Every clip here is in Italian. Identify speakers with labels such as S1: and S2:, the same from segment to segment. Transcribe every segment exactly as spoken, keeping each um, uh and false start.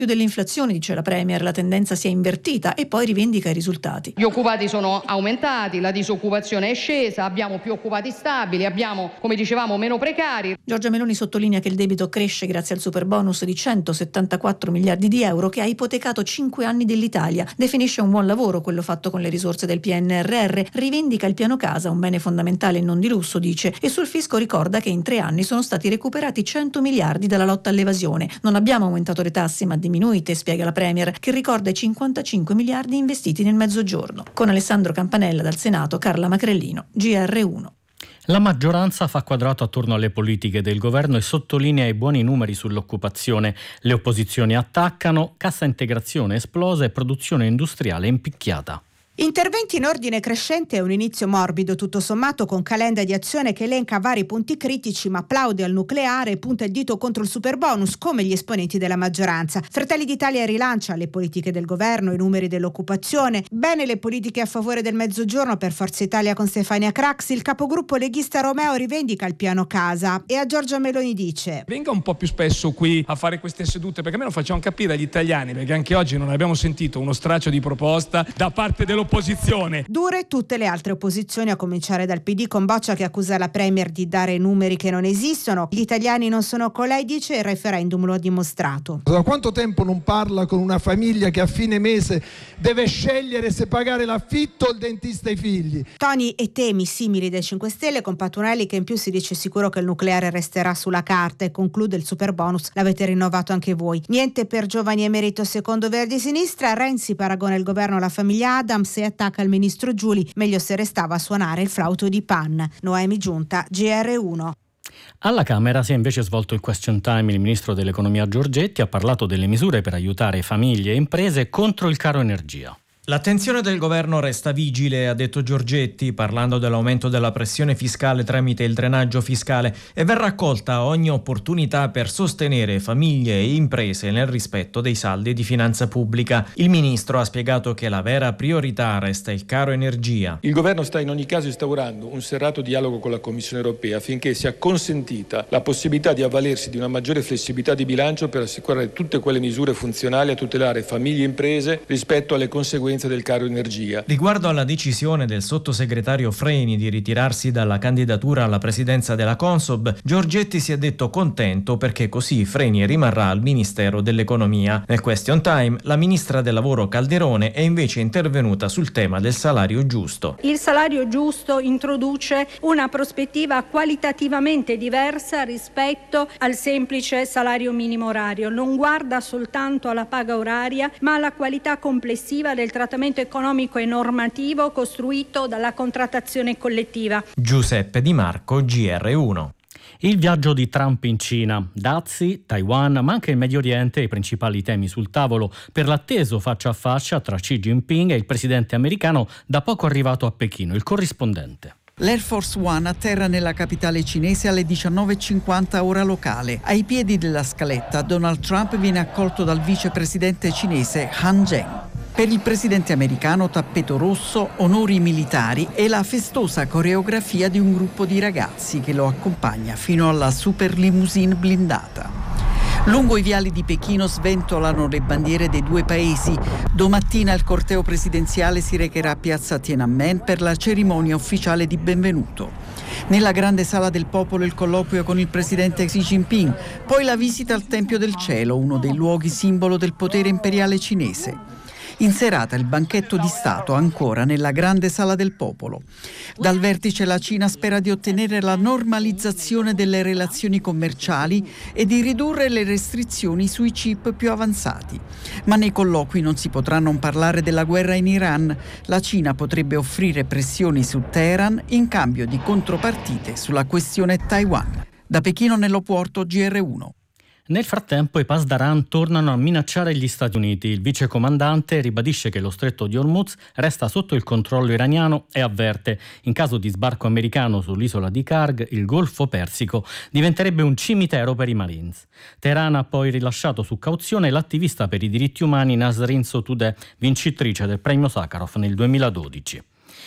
S1: Più dell'inflazione, dice la Premier, la tendenza si è invertita e poi rivendica i risultati.
S2: Gli occupati sono aumentati, la disoccupazione è scesa, abbiamo più occupati stabili, abbiamo, come dicevamo, meno precari.
S1: Giorgia Meloni sottolinea che il debito cresce grazie al superbonus di centosettantaquattro miliardi di euro che ha ipotecato cinque anni dell'Italia. Definisce un buon lavoro quello fatto con le risorse del P N R R, rivendica il piano casa, un bene fondamentale e non di lusso, dice, e sul fisco ricorda che in tre anni sono stati recuperati cento miliardi dalla lotta all'evasione. Non abbiamo aumentato le tasse ma diminuite, spiega la Premier, che ricorda i cinquantacinque miliardi investiti nel Mezzogiorno. Con Alessandro Campanella dal Senato, Carla Macrellino, G R uno.
S3: La maggioranza fa quadrato attorno alle politiche del governo e sottolinea i buoni numeri sull'occupazione. Le opposizioni attaccano, cassa integrazione esplosa e produzione industriale impicchiata.
S4: Interventi in ordine crescente e un inizio morbido tutto sommato, con calenda di azione che elenca vari punti critici ma applaude al nucleare e punta il dito contro il superbonus come gli esponenti della maggioranza. Fratelli d'Italia rilancia le politiche del governo, i numeri dell'occupazione, bene le politiche a favore del Mezzogiorno per Forza Italia con Stefania Craxi. Il capogruppo leghista Romeo rivendica il piano casa e a Giorgia Meloni dice:
S5: venga un po' più spesso qui a fare queste sedute, perché almeno facciamo capire agli italiani, perché anche oggi non abbiamo sentito uno straccio di proposta da parte dell'opposizione. Opposizione.
S4: Dure tutte le altre opposizioni, a cominciare dal P D con Boccia che accusa la Premier di dare numeri che non esistono. Gli italiani non sono con lei, dice, il referendum lo ha dimostrato.
S6: Da quanto tempo non parla con una famiglia che a fine mese deve scegliere se pagare l'affitto o il dentista ai figli?
S4: Toni e temi simili dei cinque Stelle, con Patuanelli che in più si dice sicuro che il nucleare resterà sulla carta e conclude: il superbonus l'avete rinnovato anche voi. Niente per giovani emerito secondo Verdi Sinistra. Renzi paragona il governo alla famiglia Adams e attacca il ministro Giuli, meglio se restava a suonare il flauto di Pan. Noemi Giunta, G R uno.
S3: Alla Camera si è invece svolto il question time. Il ministro dell'economia Giorgetti ha parlato delle misure per aiutare famiglie e imprese contro il caro energia.
S7: L'attenzione del governo resta vigile, ha detto Giorgetti, parlando dell'aumento della pressione fiscale tramite il drenaggio fiscale, e verrà accolta ogni opportunità per sostenere famiglie e imprese nel rispetto dei saldi di finanza pubblica. Il ministro ha spiegato che la vera priorità resta il caro energia.
S8: Il governo sta in ogni caso instaurando un serrato dialogo con la Commissione europea affinché sia consentita la possibilità di avvalersi di una maggiore flessibilità di bilancio per assicurare tutte quelle misure funzionali a tutelare famiglie e imprese rispetto alle conseguenze del caro energia.
S7: Riguardo alla decisione del sottosegretario Freni di ritirarsi dalla candidatura alla presidenza della Consob, Giorgetti si è detto contento perché così Freni rimarrà al Ministero dell'Economia. Nel question time la ministra del Lavoro Calderone è invece intervenuta sul tema del salario giusto.
S9: Il salario giusto introduce una prospettiva qualitativamente diversa rispetto al semplice salario minimo orario. Non guarda soltanto alla paga oraria, ma alla qualità complessiva del trattamento economico e normativo costruito dalla contrattazione collettiva.
S7: Giuseppe Di Marco, G R uno.
S3: Il viaggio di Trump in Cina, dazi, Taiwan, ma anche il Medio Oriente, i principali temi sul tavolo per l'atteso faccia a faccia tra Xi Jinping e il presidente americano da poco arrivato a Pechino, il corrispondente.
S10: L'Air Force One atterra nella capitale cinese alle diciannove e cinquanta ora locale. Ai piedi della scaletta Donald Trump viene accolto dal vicepresidente cinese Han Zheng. Per il presidente americano tappeto rosso, onori militari e la festosa coreografia di un gruppo di ragazzi che lo accompagna fino alla super limousine blindata. Lungo i viali di Pechino sventolano le bandiere dei due paesi. Domattina il corteo presidenziale si recherà a piazza Tiananmen per la cerimonia ufficiale di benvenuto. Nella grande sala del popolo il colloquio con il presidente Xi Jinping, poi la visita al Tempio del Cielo, uno dei luoghi simbolo del potere imperiale cinese. In serata il banchetto di Stato ancora nella grande sala del popolo. Dal vertice la Cina spera di ottenere la normalizzazione delle relazioni commerciali e di ridurre le restrizioni sui chip più avanzati. Ma nei colloqui non si potrà non parlare della guerra in Iran. La Cina potrebbe offrire pressioni su Teheran in cambio di contropartite sulla questione Taiwan. Da Pechino nell'Oporto, G R uno.
S3: Nel frattempo i Pasdaran tornano a minacciare gli Stati Uniti. Il vicecomandante ribadisce che lo stretto di Hormuz resta sotto il controllo iraniano e avverte: in caso di sbarco americano sull'isola di Karg, il Golfo Persico diventerebbe un cimitero per i Marines. Teheran ha poi rilasciato su cauzione l'attivista per i diritti umani Nasrin Sotoudeh, vincitrice del premio Sakharov nel duemiladodici.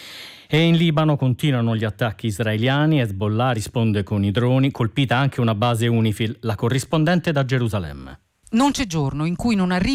S3: E in Libano continuano gli attacchi israeliani. Hezbollah risponde con i droni, colpita anche una base UNIFIL. La corrispondente da Gerusalemme.
S11: Non c'è giorno in cui non arrivi